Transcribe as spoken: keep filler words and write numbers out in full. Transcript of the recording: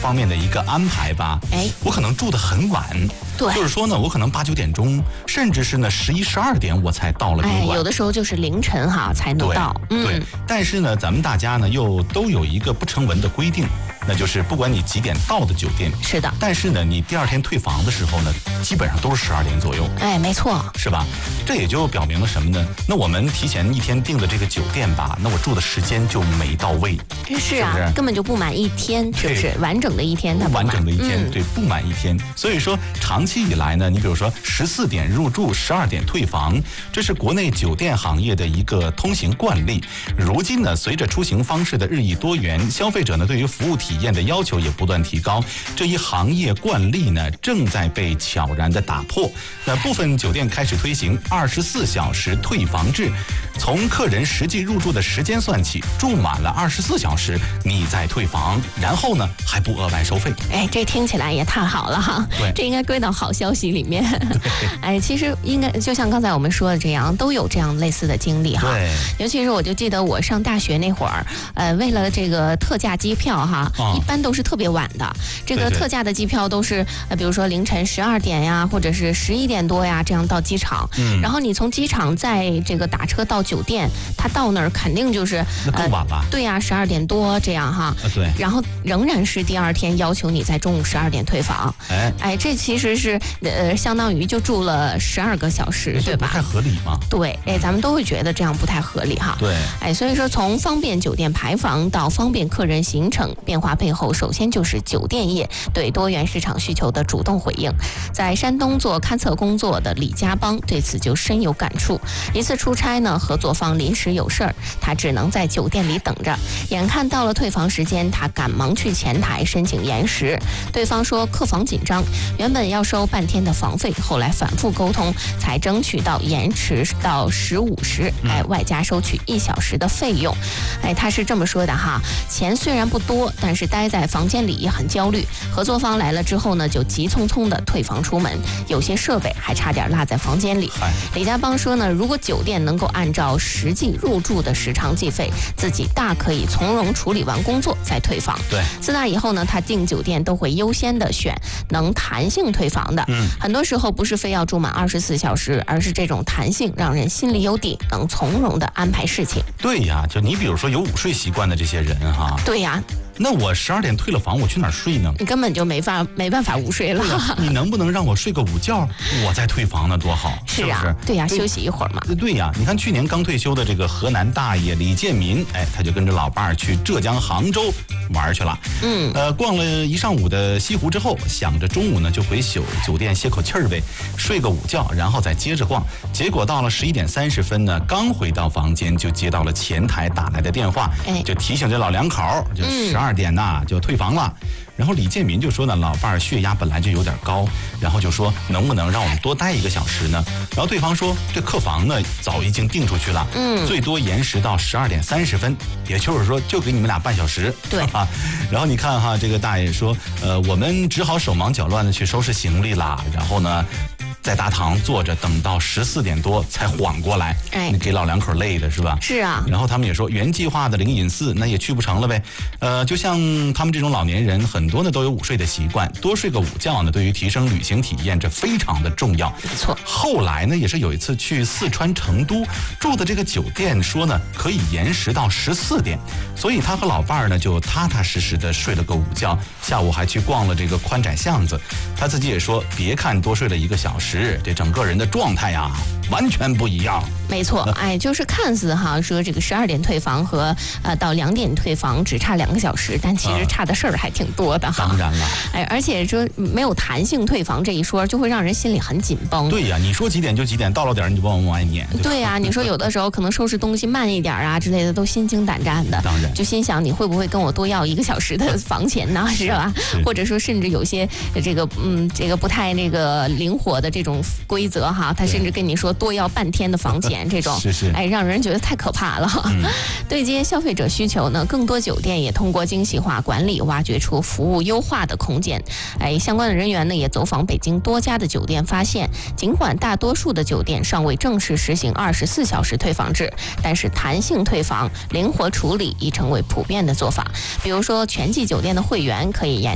方面的一个安排吧。 哎， 我可能住得很晚， 对， 就是说呢，我可能八九点钟，甚至是呢十一十二点我才到了宾馆。 哎，有的时候就是凌晨哈才能到。 对，对，但是呢，咱们大家呢又都有一个不成文的规定。那就是不管你几点到的酒店， 是的， 但是呢，你第二天退房的时候呢，基本上都是十二点左右。 哎，没错， 是吧？这也就表明了什么呢？那我们提前一天订的这个酒店吧，那我住的时间就没到位。 是啊， 是是根本就不满一天，是不是？完整的一天它不满， 完整的一天， 嗯、 对，不满一天。所以说，长期以来呢，你比如说十四点入住，十二点退房，这是国内酒店行业的一个通行惯例。如今呢，随着出行方式的日益多元，消费者呢对于服务体验的要求也不断提高，这一行业惯例呢正在被悄然的打破。那部分酒店开始推行二十四小时退房制，从客人实际入住的时间算起，住满了二十四小时，你再退房，然后呢还不额外收费。 哎，这听起来也太好了哈！ 对， 这应该归到好消息里面。哎，其实应该就像刚才我们说的这样，都有这样类似的经历哈。 对， 尤其是我就记得我上大学那会儿，呃，为了这个特价机票哈， 哦、 一般都是特别晚的。这个特价的机票都是呃，比如说凌晨十二点呀，或者是十一点多呀，这样到机场。嗯。然后你从机场再这个打车到酒店，他到那儿肯定就是那更晚了。 呃、对呀，十二点多这样哈。 啊，对。 然后仍然是第二天要求你在中午十二点退房。 哎哎，这其实是呃，相当于就住了十二个小时，对吧？ 不太合理嘛。 对，哎，咱们都会觉得这样不太合理哈。 对。 哎，所以说从方便酒店排房到方便客人行程，变化背后首先就是酒店业对多元市场需求的主动回应。在山东做勘测工作的李家邦对此就深有感触。一次出差呢，合作方临时有事儿，他只能在酒店里等着。眼看到了退房时间，他赶忙去前台申请延时。对方说客房紧张，原本要收半天的房费，后来反复沟通，才争取到延迟到十五时，哎，外加收取一小时的费用。哎，他是这么说的哈，钱虽然不多，但是待在房间里也很焦虑。合作方来了之后呢，就急匆匆的退房出门，有些设备还差点落在房间里。李家邦说呢，如果酒店能够按照实际入住的时长计费，自己大可以从容处理完工作再退房。 对， 自那以后呢，他订酒店都会优先的选能弹性退房的。 嗯， 很多时候不是非要住满二十四小时，而是这种弹性让人心里有底，能从容的安排事情。 对呀，就你比如说有午睡习惯的这些人哈。 对呀。 那我十二点退了房，我去哪儿睡呢？ 你根本就没法没办法午睡了。 你能不能让我睡个午觉，我再退房呢？多好， 是啊， 是不是？ 对呀，休息一会儿嘛。 对呀，你看去年刚退休的这个河南大爷李建民，哎，他就跟着老伴儿去浙江杭州玩去了。 嗯， 呃，逛了一上午的西湖之后，想着中午呢就回酒酒店歇口气儿呗，睡个午觉，然后再接着逛。结果到了十一点三十分呢，刚回到房间就接到了前台打来的电话， 哎， 就提醒这老两口就十二点呐、嗯、就退房了。然后李建民就说呢，老伴儿血压本来就有点高，然后就说能不能让我们多待一个小时呢？然后对方说这客房呢早已经订出去了， 嗯， 最多延时到十二点三十分，也就是说就给你们俩半小时。 对啊，然后你看哈，这个大爷说，呃，我们只好手忙脚乱的去收拾行李啦，然后呢。在大堂坐着，等到十四点多才缓过来， 哎， 给老两口累的是吧？ 是啊。 然后他们也说，原计划的灵隐寺那也去不成了呗。呃，就像他们这种老年人，很多呢都有午睡的习惯，多睡个午觉呢，对于提升旅行体验这非常的重要。 没错。 后来呢，也是有一次去四川成都住的这个酒店，说呢可以延时到十四点，所以他和老伴儿呢就踏踏实实的睡了个午觉，下午还去逛了这个宽窄巷子。他自己也说，别看多睡了一个小时。这整个人的状态呀、啊，完全不一样。 没错，哎，就是看似哈说这个十二点退房和呃到两点退房只差两个小时，但其实差的事儿还挺多的哈。 当然了， 哎，而且说没有弹性退房这一说，就会让人心里很紧绷。 对呀，你说几点就几点，到了点你就往往外撵。 对呀，你说有的时候可能收拾东西慢一点啊之类的，都心惊胆战的。 当然， 就心想你会不会跟我多要一个小时的房钱呢？是吧？是或者说甚至有些这个嗯这个不太那个灵活的这种规则哈，他甚至跟你说多要半天的房钱，这种是是， 哎，让人觉得太可怕了。嗯、对接消费者需求呢，更多酒店也通过精细化管理，挖掘出服务优化的空间。哎，相关的人员呢也走访北京多家的酒店，发现尽管大多数的酒店尚未正式实行二十四小时退房制，但是弹性退房、灵活处理已成为普遍的做法。比如说，全季酒店的会员可以延